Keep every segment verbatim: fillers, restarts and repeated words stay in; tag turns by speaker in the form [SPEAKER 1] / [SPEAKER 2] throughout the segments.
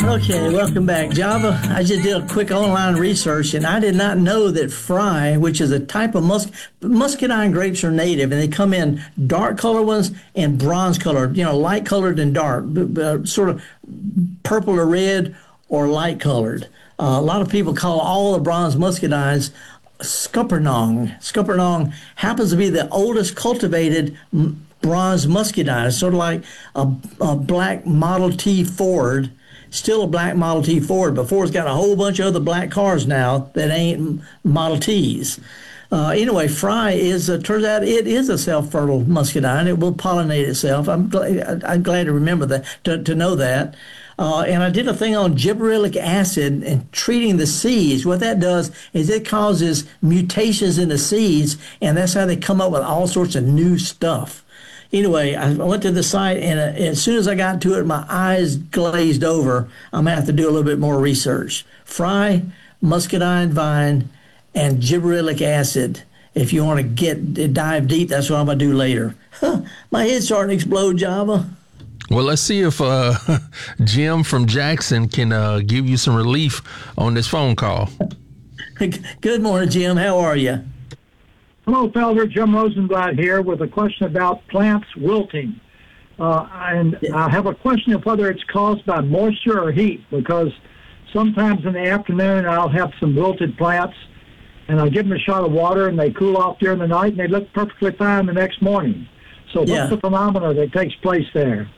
[SPEAKER 1] Okay, welcome back. Java, I just did a quick online research, and I did not know that Fry, which is a type of mus- muscadine grapes, are native, and they come in dark colored ones and bronze colored, you know, light colored and dark, uh, sort of purple or red or light colored. Uh, a lot of people call all the bronze muscadines Scuppernong. Scuppernong happens to be the oldest cultivated m- bronze muscadine. It's sort of like a, a black Model T Ford. Still a black Model T Ford, but Ford's got a whole bunch of other black cars now that ain't Model Ts. Uh, anyway, Fry is, uh, turns out it is a self-fertile muscadine. It will pollinate itself. I'm, gl- I'm glad to remember that, to, to know that. Uh, and I did a thing on gibberellic acid and treating the seeds. What that does is it causes mutations in the seeds, and that's how they come up with all sorts of new stuff. Anyway, I went to the site, and uh, as soon as I got to it, my eyes glazed over. I'm going to have to do a little bit more research. Fry, muscadine vine, and gibberellic acid. If you want to get dive deep, that's what I'm going to do later. Huh, my head's starting to explode, Java.
[SPEAKER 2] Well, let's see if uh, Jim from Jackson can uh, give you some relief on this phone call.
[SPEAKER 1] Good morning, Jim. How are you?
[SPEAKER 3] Hello, Felder. Jim Rosenblatt here with a question about plants wilting. Uh, and I have a question of whether it's caused by moisture or heat, because sometimes in the afternoon I'll have some wilted plants, and I'll give them a shot of water, and they cool off during the night, and they look perfectly fine the next morning. So what's
[SPEAKER 1] Yeah.
[SPEAKER 3] the phenomena that takes place there?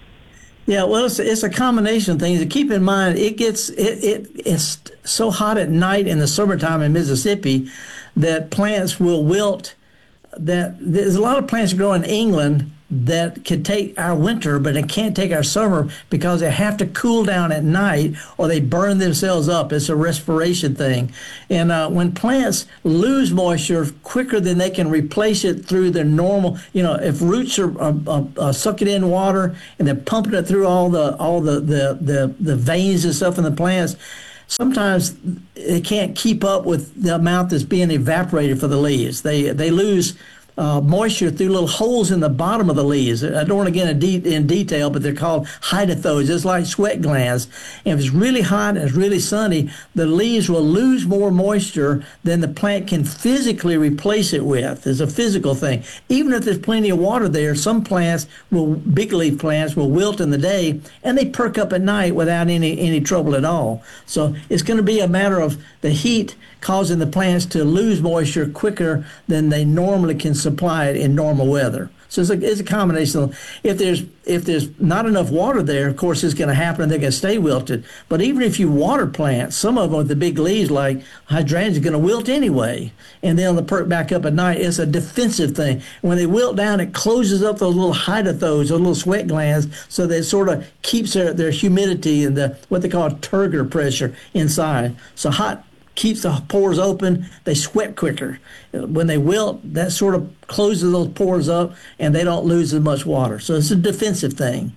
[SPEAKER 1] Yeah, well, it's, it's a combination of things. To keep in mind, it gets it, it it's so hot at night in the summertime in Mississippi that plants will wilt. That there's a lot of plants grow in England that could take our winter, but it can't take our summer because they have to cool down at night or they burn themselves up. It's a respiration thing. And uh, when plants lose moisture quicker than they can replace it through their normal, you know, if roots are, are, are, are sucking in water and they're pumping it through all the all the, the, the, the veins and stuff in the plants, sometimes they can't keep up with the amount that's being evaporated for the leaves. They they lose uh, moisture through little holes in the bottom of the leaves. I don't want to get in, de- in detail, but they're called hydatodes. It's like sweat glands. And if it's really hot and it's really sunny, the leaves will lose more moisture than the plant can physically replace it with. It's a physical thing. Even if there's plenty of water there, some plants will, big leaf plants will wilt in the day, and they perk up at night without any, any trouble at all. So it's going to be a matter of the heat causing the plants to lose moisture quicker than they normally can supply it in normal weather. So it's a, it's a combination of, if there's if there's not enough water there, of course it's going to happen and they're going to stay wilted. But even if you water plants, some of them with the big leaves like hydrangeas are going to wilt anyway, and then they'll perk back up at night. It's a defensive thing. When they wilt down, it closes up those little hydatodes, those little sweat glands, so that it sort of keeps their, their humidity and the what they call turgor pressure inside. So hot keeps the pores open, they sweat quicker. When they wilt, that sort of closes those pores up and they don't lose as much water. So it's a defensive thing.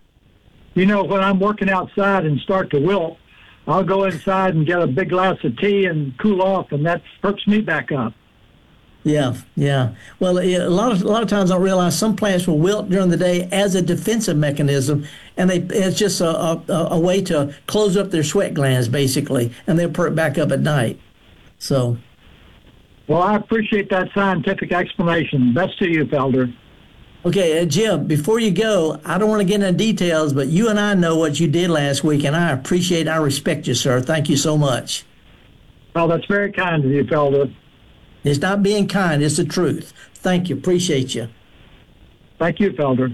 [SPEAKER 3] You know, when I'm working outside and start to wilt, I'll go inside and get a big glass of tea and cool off, and that perks me back up.
[SPEAKER 1] Yeah, yeah. Well, a lot of a lot of times I don't realize some plants will wilt during the day as a defensive mechanism, and they it's just a, a, a way to close up their sweat glands, basically, and they'll perk back up at night. So,
[SPEAKER 3] well, I appreciate that scientific explanation. Best to you, Felder.
[SPEAKER 1] Okay, uh, Jim, before you go, I don't want to get into details, but you and I know what you did last week, and I appreciate, I respect you, sir. Thank you so much.
[SPEAKER 3] Well, that's very kind of you, Felder.
[SPEAKER 1] It's not being kind, it's the truth. Thank you. Appreciate you.
[SPEAKER 3] Thank you, Felder.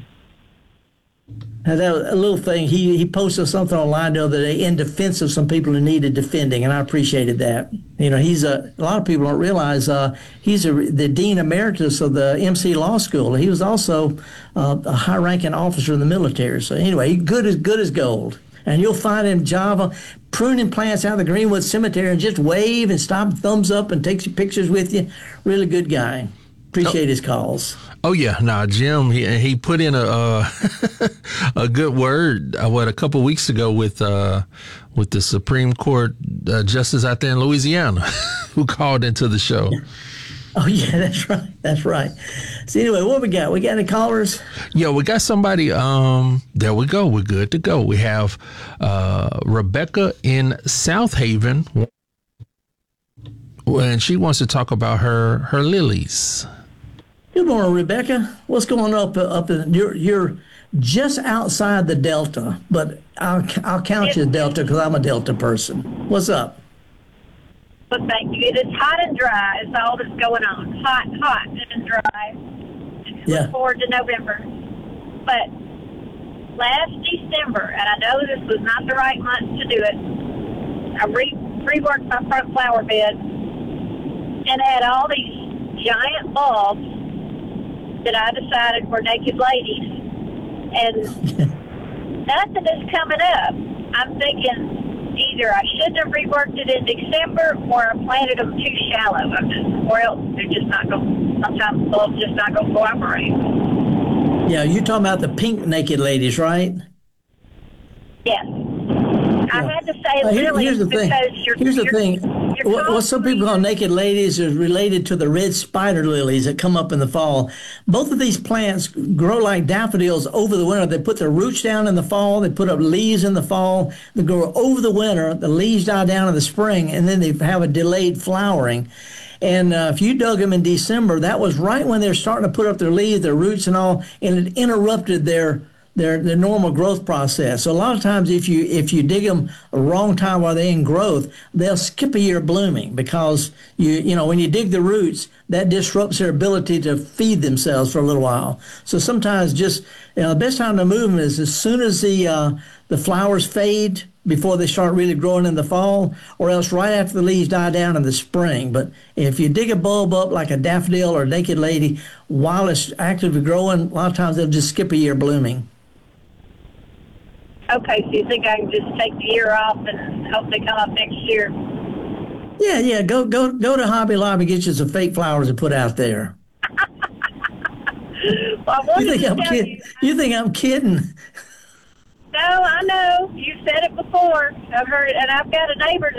[SPEAKER 1] Now, that a little thing, he, he posted something online the other day in defense of some people who needed defending, and I appreciated that. You know, he's a, a lot of people don't realize uh, he's a, the Dean Emeritus of the M C Law School. He was also uh, a high-ranking officer in the military. So anyway, good as good as gold. And you'll find him Java pruning plants out of the Greenwood Cemetery and just wave and stop, thumbs up, and takes your pictures with you. Really good guy. Appreciate oh. his calls.
[SPEAKER 2] Oh yeah, nah, Jim. He he put in a uh, a good word. Uh, what a couple of weeks ago with uh, with the Supreme Court uh, justice out there in Louisiana, who called into the show.
[SPEAKER 1] Oh yeah, that's right. That's right. So anyway, what we got? We got any callers?
[SPEAKER 2] Yeah, we got somebody. Um, there we go. We're good to go. We have uh, Rebecca in South Haven, and she wants to talk about her her lilies.
[SPEAKER 1] Good morning, Rebecca. What's going up up in you're you're just outside the Delta, but I'll I'll count you a Delta because I'm a Delta person. What's up?
[SPEAKER 4] Well, thank you. It is hot and dry. Is all that's going on. Hot, hot, and dry.
[SPEAKER 1] Yeah.
[SPEAKER 4] Look forward to November. But last December, and I know this was not the right month to do it, I re- reworked my front flower bed and had all these giant bulbs that I decided were naked ladies. And nothing is coming up. I'm thinking either I shouldn't have reworked it in December or I planted them too shallow. I'm just, or else they're just not going, sometimes the bulbs just not going to cooperate.
[SPEAKER 1] Yeah, you're talking about the pink naked ladies, right?
[SPEAKER 4] Yes. I had to say
[SPEAKER 1] Uh, here-
[SPEAKER 4] lilies
[SPEAKER 1] here's the thing.
[SPEAKER 4] because you're,
[SPEAKER 1] Here's the
[SPEAKER 4] you're,
[SPEAKER 1] thing.
[SPEAKER 4] you're
[SPEAKER 1] What, what some people call naked ladies is related to the red spider lilies that come up in the fall. Both of these plants grow like daffodils over the winter. They put their roots down in the fall. They put up leaves in the fall. They grow over the winter. The leaves die down in the spring, and then they have a delayed flowering. And uh, if you dug them in December, that was right when they're starting to put up their leaves, their roots, and all, and it interrupted their their their normal growth process. So a lot of times, if you if you dig them a wrong time while they're in growth, they'll skip a year blooming because you you know when you dig the roots, that disrupts their ability to feed themselves for a little while. So sometimes just you know the best time to move them is as soon as the uh, the flowers fade before they start really growing in the fall, or else right after the leaves die down in the spring. But if you dig a bulb up like a daffodil or a naked lady while it's actively growing, a lot of times they'll just skip a year blooming.
[SPEAKER 4] Okay, so you think I can just take the year off and hope they come up next year?
[SPEAKER 1] Yeah, yeah. Go, go, go to Hobby Lobby, get you some fake flowers to put out there.
[SPEAKER 4] Well, I wanted
[SPEAKER 1] You think
[SPEAKER 4] to
[SPEAKER 1] I'm
[SPEAKER 4] tell
[SPEAKER 1] kidding?
[SPEAKER 4] you.
[SPEAKER 1] You think I'm kidding?
[SPEAKER 4] No, I know. You said it before. I've heard it, and I've got a neighbor